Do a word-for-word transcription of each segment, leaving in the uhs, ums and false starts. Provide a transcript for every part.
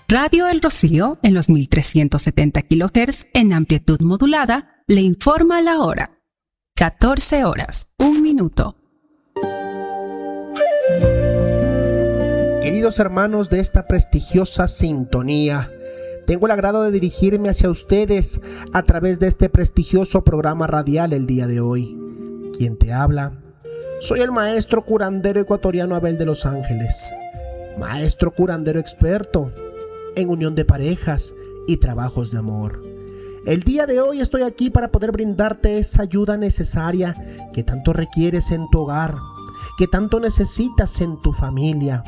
Radio El Rocío, en los mil trescientos setenta kilohertz en amplitud modulada, le informa la hora. catorce horas, un minuto. Queridos hermanos de esta prestigiosa sintonía, tengo el agrado de dirigirme hacia ustedes a través de este prestigioso programa radial el día de hoy. ¿Quién te habla? Soy el maestro curandero ecuatoriano Abel de los Ángeles, maestro curandero experto en unión de parejas y trabajos de amor. El día de hoy estoy aquí para poder brindarte esa ayuda necesaria que tanto requieres en tu hogar, que tanto necesitas en tu familia.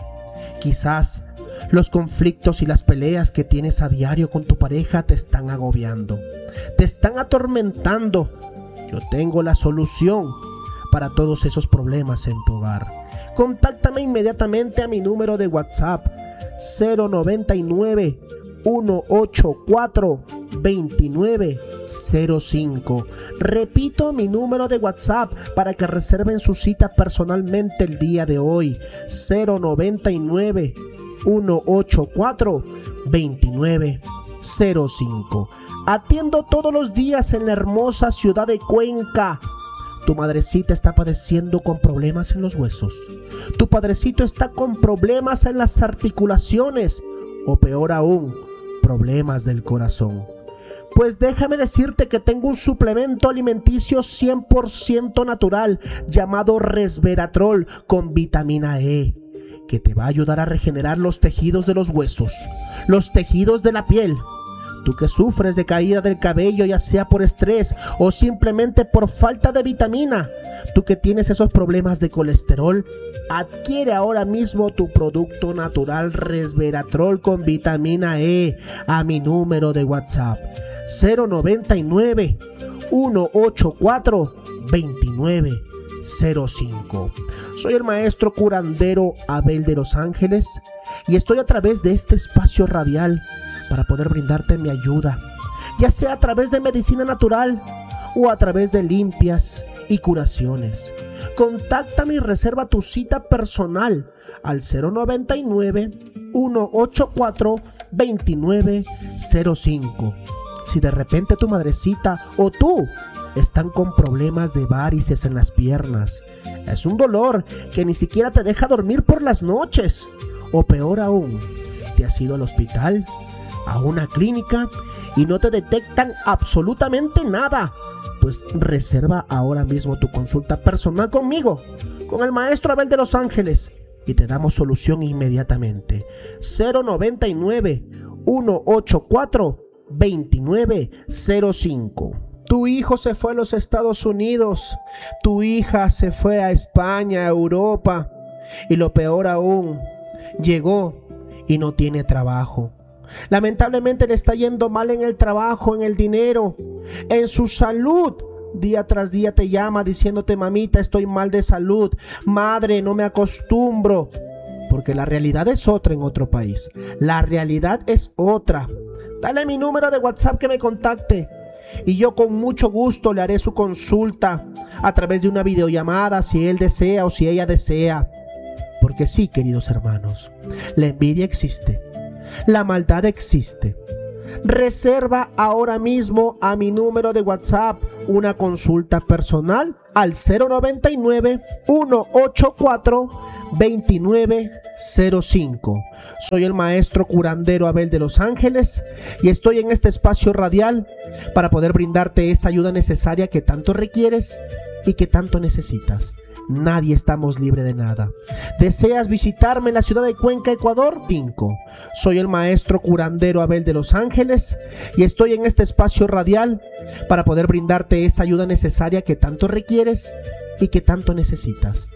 Quizás los conflictos y las peleas que tienes a diario con tu pareja te están agobiando, te están atormentando. Yo tengo la solución para todos esos problemas en tu hogar. Contáctame inmediatamente a mi número de WhatsApp cero noventa y nueve, uno ocho cuatro, veintinueve cero cinco. Repito mi número de WhatsApp para que reserven su cita personalmente el día de hoy. cero noventa y nueve, uno ocho cuatro, veintinueve cero cinco. Atiendo todos los días en la hermosa ciudad de Cuenca. Tu madrecita está padeciendo con problemas en los huesos. Tu padrecito está con problemas en las articulaciones, o peor aún, problemas del corazón. Pues déjame decirte que tengo un suplemento alimenticio cien por ciento natural llamado Resveratrol con vitamina E, que te va a ayudar a regenerar los tejidos de los huesos, los tejidos de la piel. Tú que sufres de caída del cabello, ya sea por estrés o simplemente por falta de vitamina, tú que tienes esos problemas de colesterol, adquiere ahora mismo tu producto natural Resveratrol con vitamina E a mi número de WhatsApp cero noventa y nueve, uno ocho cuatro, veintinueve cero cinco. Soy el maestro curandero Abel de los Ángeles y estoy a través de este espacio radial para poder brindarte mi ayuda, ya sea a través de medicina natural o a través de limpias y curaciones. Contáctame y reserva tu cita personal al cero noventa y nueve, uno ocho cuatro, veintinueve cero cinco. Si de repente tu madrecita o tú están con problemas de varices en las piernas, es un dolor que ni siquiera te deja dormir por las noches, o peor aún, te has ido al hospital, a una clínica y no te detectan absolutamente nada, pues reserva ahora mismo tu consulta personal conmigo, con el maestro Abel de los Ángeles, y te damos solución inmediatamente. cero noventa y nueve, uno ocho cuatro, veintinueve cero cinco. Tu hijo se fue a los Estados Unidos, tu hija se fue a España, a Europa, y lo peor aún, llegó y no tiene trabajo. Lamentablemente le está yendo mal en el trabajo, en el dinero, en su salud. Día tras día te llama diciéndote: mamita, estoy mal de salud, madre, no me acostumbro. Porque la realidad es otra en otro país. La realidad es otra. Dale mi número de WhatsApp que me contacte y yo con mucho gusto le haré su consulta a través de una videollamada, si él desea o si ella desea. Porque sí, queridos hermanos, la envidia existe, la maldad existe. Reserva ahora mismo a mi número de WhatsApp una consulta personal al cero noventa y nueve, uno ocho cuatro, veintinueve cero cinco. Soy el maestro curandero Abel de los Ángeles y estoy en este espacio radial para poder brindarte esa ayuda necesaria que tanto requieres y que tanto necesitas. Nadie estamos libre de nada. ¿Deseas visitarme en la ciudad de Cuenca, Ecuador? cinco. Soy el maestro curandero Abel de los Ángeles y estoy en este espacio radial para poder brindarte esa ayuda necesaria que tanto requieres y que tanto necesitas.